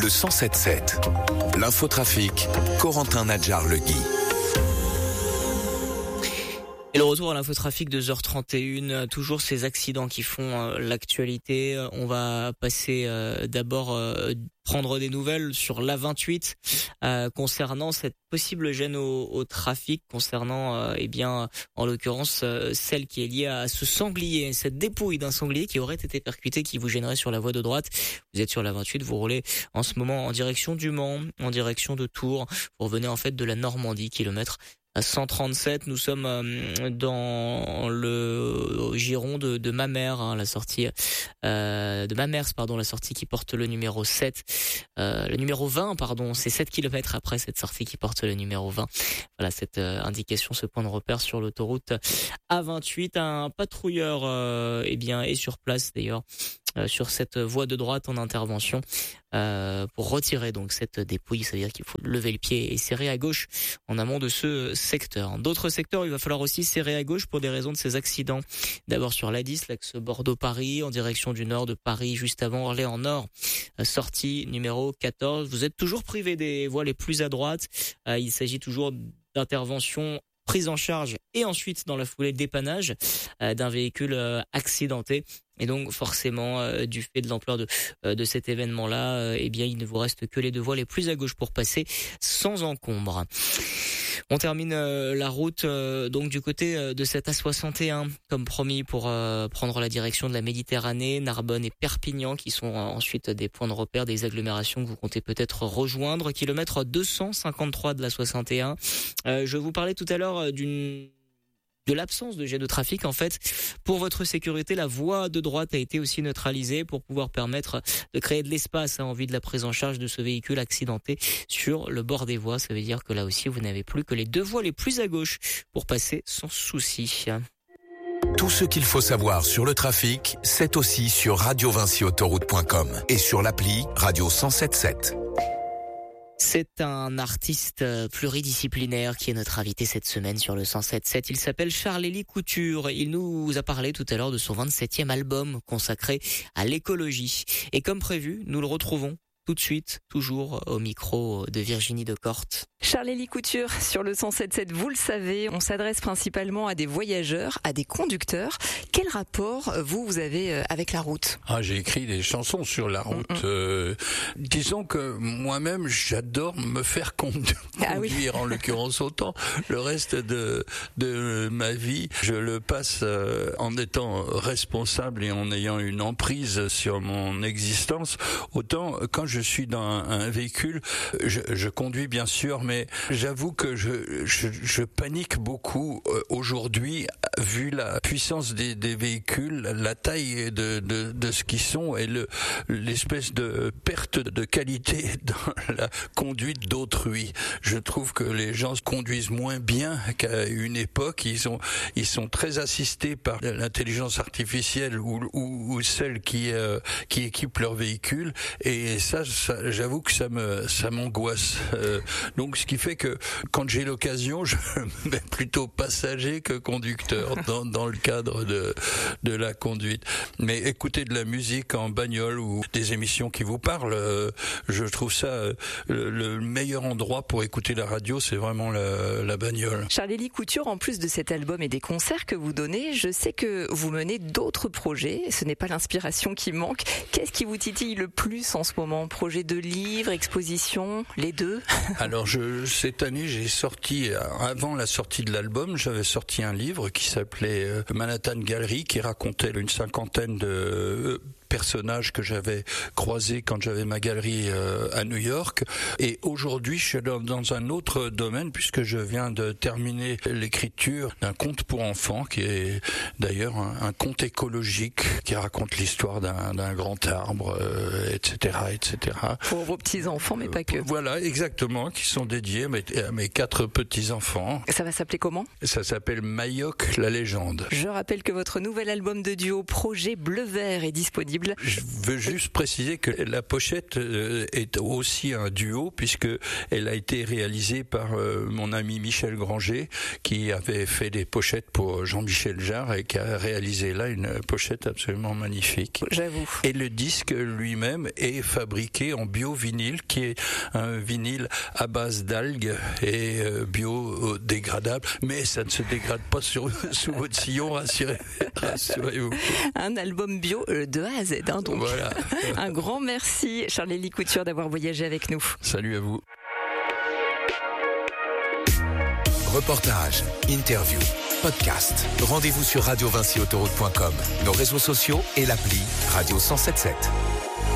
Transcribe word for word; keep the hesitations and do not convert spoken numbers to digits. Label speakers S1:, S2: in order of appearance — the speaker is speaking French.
S1: Le cent sept sept. L'infotrafic, Corentin Nadjar-Legui.
S2: Et le retour à l'infotrafic deux heures trente et une, toujours ces accidents qui font euh, l'actualité. On va passer euh, d'abord euh, prendre des nouvelles sur l'A vingt-huit euh, concernant cette possible gêne au, au trafic, concernant euh, eh bien en l'occurrence euh, celle qui est liée à ce sanglier, cette dépouille d'un sanglier qui aurait été percuté, qui vous gênerait sur la voie de droite. Vous êtes sur l'A vingt-huit, vous roulez en ce moment en direction du Mans, en direction de Tours. Vous revenez en fait de la Normandie, kilomètre à cent trente-sept, nous sommes euh, dans le giron de, de Mamers, hein, la sortie euh, de Mamers, pardon, la sortie qui porte le numéro sept, euh, le numéro vingt, pardon, c'est sept kilomètres après cette sortie qui porte le numéro vingt. Voilà, cette euh, indication, ce point de repère sur l'autoroute A vingt-huit. Un patrouilleur euh, eh bien, est sur place d'ailleurs, euh, sur cette voie de droite en intervention euh, pour retirer donc cette dépouille. C'est-à-dire qu'il faut lever le pied et serrer à gauche en amont de ce secteur. D'autres secteurs, il va falloir aussi serrer à gauche pour des raisons de ces accidents. D'abord sur l'A dix, l'axe Bordeaux-Paris, en direction du nord de Paris, juste avant Orléans-Nord, sortie numéro quatorze. Vous êtes toujours privé des voies les plus à droite. Euh, il s'agit toujours d'intervention, prise en charge et ensuite dans la foulée dépannage euh, d'un véhicule euh, accidenté. Et donc forcément, euh, du fait de l'ampleur de euh, de cet événement-là, euh, eh bien il ne vous reste que les deux voies les plus à gauche pour passer sans encombre. On termine euh, la route euh, donc du côté euh, de cette A soixante et un, comme promis, pour euh, prendre la direction de la Méditerranée, Narbonne et Perpignan, qui sont euh, ensuite des points de repère, des agglomérations que vous comptez peut-être rejoindre. Kilomètre deux cent cinquante-trois de la soixante et un. Euh, je vous parlais tout à l'heure euh, d'une de l'absence de jet de trafic. En fait, pour votre sécurité, la voie de droite a été aussi neutralisée pour pouvoir permettre de créer de l'espace hein, en vue de la prise en charge de ce véhicule accidenté sur le bord des voies. Ça veut dire que là aussi, vous n'avez plus que les deux voies les plus à gauche pour passer sans souci.
S1: Tout ce qu'il faut savoir sur le trafic, c'est aussi sur radio vinci autoroute point com et sur l'appli Radio cent sept sept.
S2: C'est un artiste pluridisciplinaire qui est notre invité cette semaine sur le cent sept sept. Il s'appelle Charles-Élie Couture. Il nous a parlé tout à l'heure de son vingt-septième album consacré à l'écologie. Et comme prévu, nous le retrouvons tout de suite, toujours au micro de Virginie Decorte.
S3: Charles-Élie Couture sur le cent sept sept, vous le savez, on s'adresse principalement à des voyageurs, à des conducteurs. Quel rapport, vous, vous avez avec la route ?
S4: Ah, j'ai écrit des chansons sur la route. Mm-hmm. Euh, disons que moi-même, j'adore me faire conduire, ah oui. En l'occurrence autant. Le reste de, de ma vie, je le passe euh, en étant responsable et en ayant une emprise sur mon existence. Autant quand je suis dans un, un véhicule, je, je conduis bien sûr, mais j'avoue que je, je, je panique beaucoup euh, aujourd'hui, vu la puissance des, des véhicules, la taille de, de, de ce qu'ils sont et le, l'espèce de perte de qualité dans la conduite d'autrui. Je trouve que les gens conduisent moins bien qu'à une époque. Ils sont, ils sont très assistés par l'intelligence artificielle ou, ou, ou celle qui, euh, qui équipe leur véhicule. Et ça, ça j'avoue que ça me, ça m'angoisse. Euh, donc, ce qui fait que quand j'ai l'occasion, je me mets plutôt passager que conducteur dans, dans le cadre de, de la conduite. Mais écouter de la musique en bagnole ou des émissions qui vous parlent, euh, je trouve ça euh, le, le meilleur endroit pour écouter la radio, c'est vraiment la, la bagnole.
S3: Charles-Élie Couture, en plus de cet album et des concerts que vous donnez, je sais que vous menez d'autres projets. Ce n'est pas l'inspiration qui manque. Qu'est-ce qui vous titille le plus en ce moment ? Projet de livre, exposition, les deux ?
S4: Alors, je, cette année, j'ai sorti, avant la sortie de l'album, j'avais sorti un livre qui s'appelait Manhattan Gallery, qui racontait une cinquantaine de personnages que j'avais croisés quand j'avais ma galerie euh, à New York. Et aujourd'hui, je suis dans, dans un autre domaine, puisque je viens de terminer l'écriture d'un conte pour enfants, qui est d'ailleurs un, un conte écologique, qui raconte l'histoire d'un, d'un grand arbre, euh, et cetera, et cetera.
S3: Pour vos petits-enfants, mais pas que.
S4: Voilà, exactement, qui sont dédiés à mes, à mes quatre petits-enfants.
S3: Ça va s'appeler comment ?
S4: Ça s'appelle Mayoc, la légende.
S3: Je rappelle que votre nouvel album de duo, Projet Bleu Vert, est disponible accessible.
S4: Je veux juste préciser que la pochette est aussi un duo puisque elle a été réalisée par mon ami Michel Granger qui avait fait des pochettes pour Jean-Michel Jarre et qui a réalisé là une pochette absolument magnifique.
S3: J'avoue.
S4: Et le disque lui-même est fabriqué en bio-vinyle qui est un vinyle à base d'algues et biodégradable, mais ça ne se dégrade pas sur, sous votre sillon, rassurez, rassurez-vous.
S3: Un album bio de A à Z, hein, donc.
S4: Voilà.
S3: Un grand merci, Charles-Élie Couture, d'avoir voyagé avec nous.
S4: Salut à vous.
S1: Reportage, interview, podcast. Rendez-vous sur radio vinci autoroute point com, nos réseaux sociaux et l'appli Radio cent soixante-dix-sept.